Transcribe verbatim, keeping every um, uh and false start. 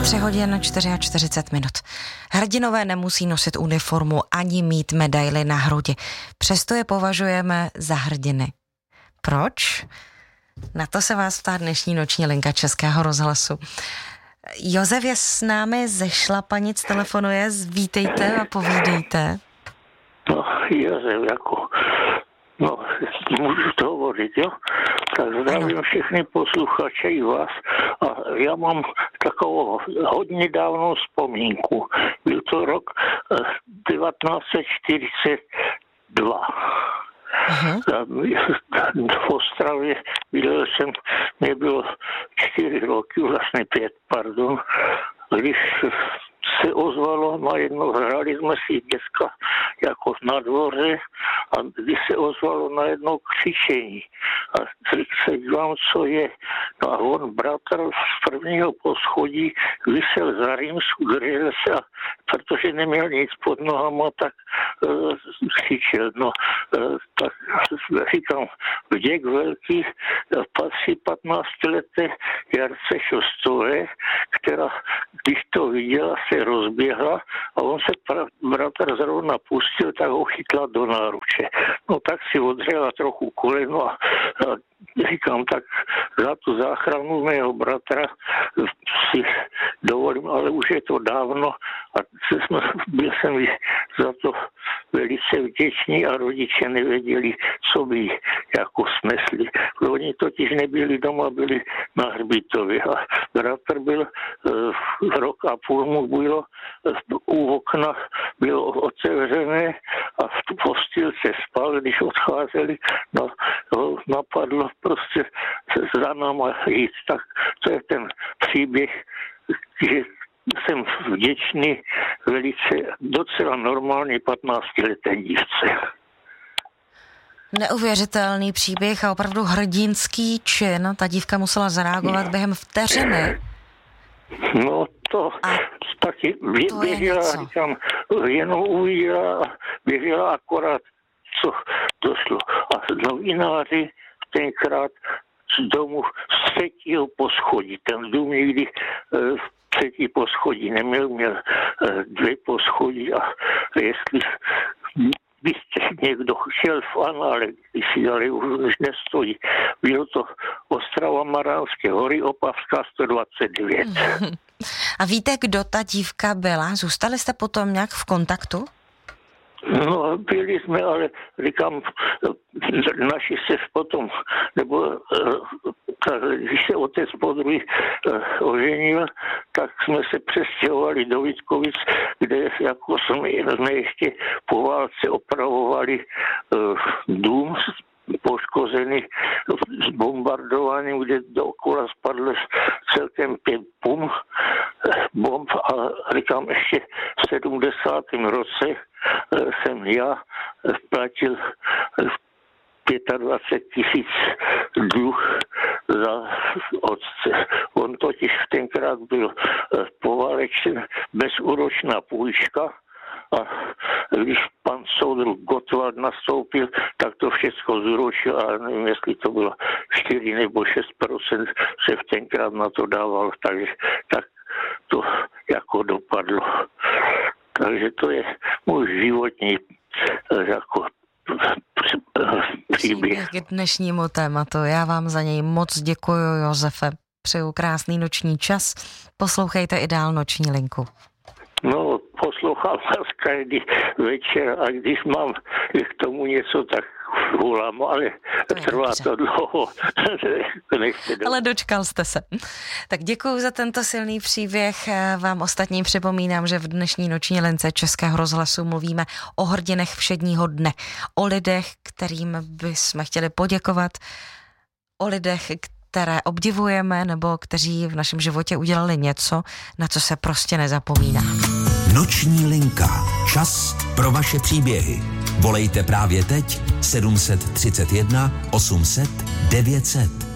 tři hodin čtyřicet čtyři minut. Hrdinové nemusí nosit uniformu ani mít medaily na hrudi. Přesto je považujeme za hrdiny. Proč? Na to se vás ptá dnešní noční linka Českého rozhlasu. Josef je s námi ze Šlapanic, telefonuje, vítejte a povídejte. No, Josef, jako, no, můžu to hovořit, jo? Tak zdravím ano. Všechny posluchače i vás. A já mám takovou hodně dávnou vzpomínku. Byl to rok devatenáct set čtyřicet dva. Uh-huh. V Ostravě bydlel jsem, mě bylo čtyři roky, vlastně pět, pardon, když se ozvalo najednou, hrali jsme si děcka jako na dvoře a když se ozvalo najednou křičení a se dívám, co je. No a on, bratr z prvního poschodí, vysel za Římsku, držel se a protože neměl nic pod nohama, tak uh, křičel. No, uh, tak říkám, děk velký patří patnáctileté Jarce Šostové, která, když to viděla, se rozběhla a on se pra, bratr zrovna pustil, tak ho chytla do náruče. No tak si odřela trochu koleno a, a říkám, tak za tu záchranu mého bratra si dovolím, ale už je to dávno a jsme, byl jsem za to velice vděčný a rodiče nevěděli, co by jako snesli. Oni totiž nebyli doma, byli na hřbitově a bratr byl uh, rok a půl mu bylo uh, u okna bylo otevřené a v postilce spal, když odcházeli, no, ho napadlo prostě za náma jít. Tak to je ten příběh, že jsem vděčný velice docela normální patnáctileté dívce. Neuvěřitelný příběh a opravdu hrdinský čin. Ta dívka musela zareagovat během vteřiny. No to a taky bě, běžela, říkám, jenom uviděla, běžela akorát, co došlo. A novináři tenkrát z domu z třetího poschodí, ten dům někdy uh, třetí poschodí neměl, měl uh, dvě poschodí a jestli byste někdo šel v anále, si ale už nestojí. Bylo to Ostrava Maránské hory, Opavská sto dvacet devět. A víte, kdo ta dívka byla? Zůstali jste potom nějak v kontaktu? No, byli jsme, ale říkám, naši se potom, nebo když se otec podruhý oženil, tak jsme se přestěhovali do Vítkovic, kde jako jsme, jsme ještě po válce opravovali dům poškozený s bombardováním, kde dookola spadlo celkem pět pum, bomb a říkám, ještě v sedmdesátém roce jsem já platil dvacet pět tisíc dluh za otce. On totiž tenkrát byl poválečný bezúročná půjčka a když pan soudruh Gottwald nastoupil, tak to všechno zúročil a nevím, jestli to bylo čtyři nebo šest procent se v tenkrát na to dával, takže tak to jako dopadlo. Takže to je můj životní jako příběh k dnešnímu tématu. Já vám za něj moc děkuji, Josefe. Přeju krásný noční čas. Poslouchejte i dál noční linku. No, poslouchám vás každý večer a když mám k tomu něco, tak volám, ale to trvá dobře. To dlouho. Ale dočkal jste se. Tak děkuji za tento silný příběh. Vám ostatním připomínám, že v dnešní noční lince Českého rozhlasu mluvíme o hrdinech všedního dne. O lidech, kterým bychom chtěli poděkovat. O lidech, které obdivujeme nebo kteří v našem životě udělali něco, na co se prostě nezapomíná. Noční linka. Čas pro vaše příběhy. Volejte právě teď sedm set třicet jedna osm set devět set.